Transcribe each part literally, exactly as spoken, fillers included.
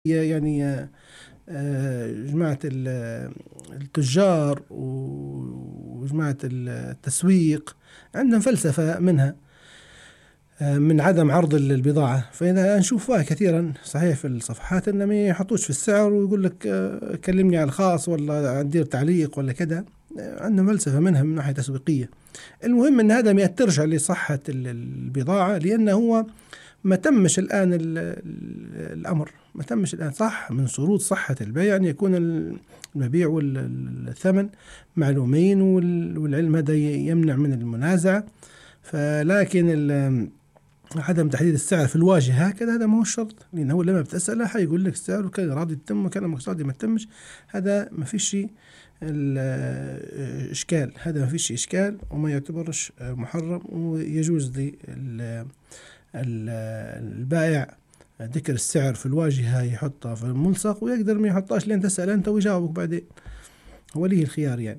يعني آه، جماعة ال- التجار وجماعة التسويق عندهم فلسفة منها، آه، من عدم عرض البضاعة. فإذا نشوفها كثيرا صحيح في الصفحات إنه ما يحطوش في السعر ويقول لك آه، كلمني على الخاص ولا ندير تعليق ولا كذا. آه، عندهم فلسفة منها من ناحية تسويقية. المهم إن هذا ما يأثرش على صحة ال- البضاعة، لأنه هو ما تمش الآن ال- ال- الأمر ما تمش الآن. صح، من شروط صحة البيع أن يكون المبيع والثمن معلومين، وال- والعلم هذا يمنع من المنازعة. فلكن ال- عدم تحديد السعر في الواجهة هكذا هذا ما هو الشرط، لأنه هو لما بتسأله حيقول لك السعر وكان راضي يتم وكان مش راضي ما تمش. هذا ما فيش شيء الإشكال، هذا ما فيش إشكال وما يعتبرش محرم، ويجوز لل البائع ذكر السعر في الواجهة يحطها في الملصق، ويقدر ما يحطهاش لين تسأل أنت ويجاوبك بعدين، هو ليه الخيار يعني.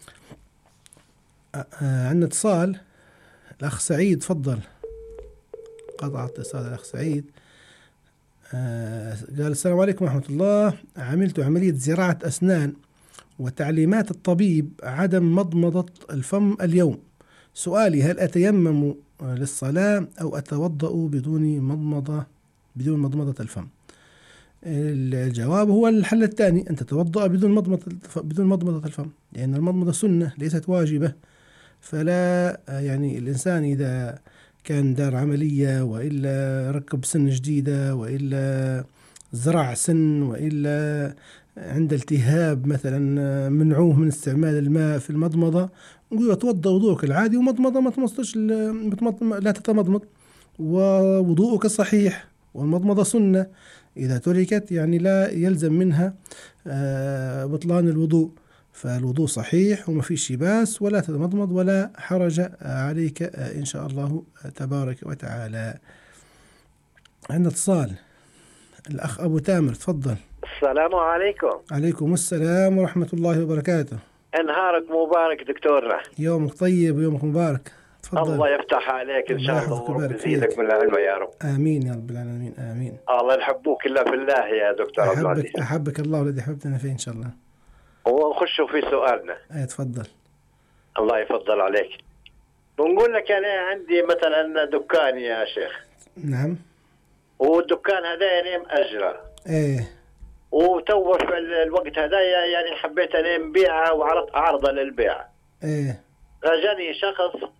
عندنا اتصال، الأخ سعيد تفضل. قطع اتصال الأخ سعيد. آه قال السلام عليكم ورحمة الله، عملت عملية زراعة أسنان وتعليمات الطبيب عدم مضمضة الفم اليوم. سؤالي، هل أتيمم للصلاة أو أتوضأ بدون مضمضة بدون مضمضة الفم؟ الجواب هو الحل الثاني، أن تتوضأ بدون مضمضة بدون مضمضة الفم، لأن المضمضة سنة ليست واجبة. فلا يعني الإنسان إذا كان دار عملية وإلا ركب سن جديدة وإلا زرع سن وإلا عند التهاب مثلا منعوه من استعمال الماء في المضمضة، نقول توضأ وضوءك العادي ومضمضة ما تمصش لا تتمضمض، ووضوءك صحيح. والمضمضة سنة إذا تركت يعني لا يلزم منها بطلان الوضوء، فالوضوء صحيح وما فيش باس، ولا تتمضمض ولا حرج عليك إن شاء الله تبارك وتعالى. عندنا اتصال، الأخ أبو تامر تفضل. السلام عليكم. عليكم السلام ورحمة الله وبركاته. نهارك مبارك دكتورنا. يومك طيب ويومك مبارك. تفضل. الله يفتح عليك إن شاء الله ورب يزيدك من العلم يا رب. آمين يا رب العالمين آمين. الله نحبوك إلا في الله يا دكتور عبد العزيز. أحبك, أحبك الله والذي حببتنا فيه إن شاء الله. ونخش في سؤالنا. أي تفضل. الله يفضل عليك. بنقول لك أنا عندي مثلا دكان يا شيخ. نعم. والدكان هذا أنا مأجره. إيه. وتو في الوقت هذا يعني حبيت أنا نبيعه وعرضت عرضة للبيع. إيه. فجاني شخص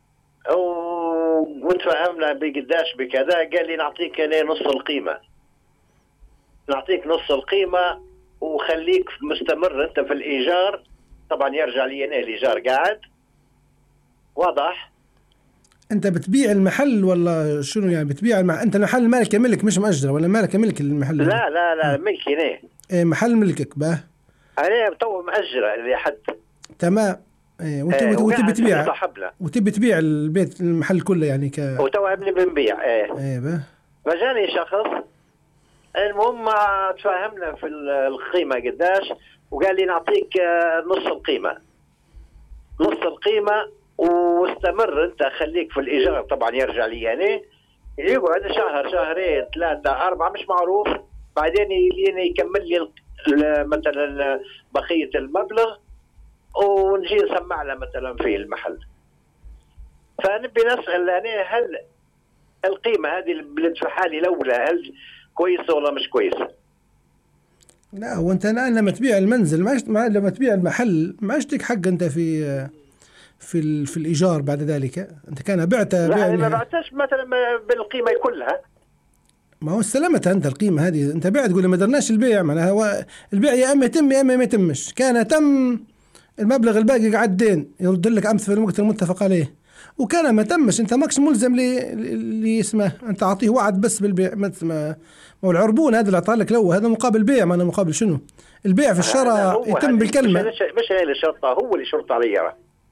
وتفهمنا بقداش بكذا، قال لي نعطيك أنا نص القيمة، نعطيك نص القيمة وخليك مستمر أنت في الإيجار. طبعا يرجع لي أنا الإيجار قاعد واضح. أنت بتبيع المحل ولا شنو يعني بتبيع المحل؟ أنت المحل مالك ملك مش مأجر ولا مالك ملك المحل؟ لا لا لا ملكي أنا. إيه محل ملكك بقى؟ أنا تو مأجرة لحد. تمام. إيه وأنت ايه وتبي تبيع صاحبنا وتبي تبيع البيت المحل كله يعني ك وتو ابني بنبيع. ايه ايه بقى. فجاني شخص، المهم تفاهمنا في القيمة قداش، وقال لي نعطيك نص القيمة نص القيمة واستمر انت خليك في الإيجار. طبعا يرجع لي يعني يقعد شهر شهرين ثلاثة أربعة مش معروف، بعدين يليني يكمل لي مثلا بقية المبلغ ونجي نسمع له مثلا في المحل. فنبي نسأل يعني هل القيمة هذه اللي ندفعها لي الأولى هل كويسة ولا مش كويسة؟ لا هو أنت الآن لما تبيع المنزل ما لما تبيع المحل ما عشتك حق أنت في في في الإيجار بعد ذلك. أنت كان بعته. لا ما بعتش مثلا بالقيمة كلها. ما هو استلمتها أنت القيمة هذه، أنت بعت تقول ما درناش البيع، معناها هو البيع يا أما يتم يا أما ما يتمش. كان تم المبلغ الباقي قاعد دين يرد لك أمس في الوقت المتفق عليه، وكان ما تمش أنت ماكش ملزم اللي اسمه أنت أعطيه وعد بس بالبيع. ما ما هو العربون هذا اللي أعطاه لك لو هذا مقابل بيع، ما أنا مقابل شنو؟ البيع في الشراء يتم بالكلمة. مش, مش هي اللي شرطة، هو اللي شرط علي،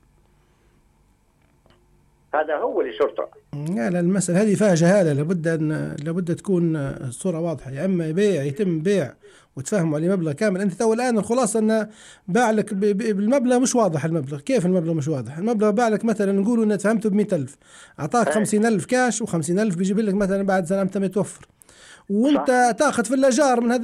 هذا هو اللي شرطه. لا لا المسألة هذه فيها جهالة، لابد أن لابد تكون الصورة واضحة. يا أما بيع يتم بيع وتفهموا عليه مبلغ كامل. أنت تو الآن الخلاصة أن باع لك بالمبلغ مش واضح. المبلغ كيف المبلغ مش واضح؟ المبلغ باع لك مثلا نقولوا أن فهمته بمئة ألف، أعطاك خمسين ألف كاش وخمسين ألف بيجيب لك مثلا بعد سنة أمتى ما يتوفر، وانت صح. تاخذ في الاجار من هذا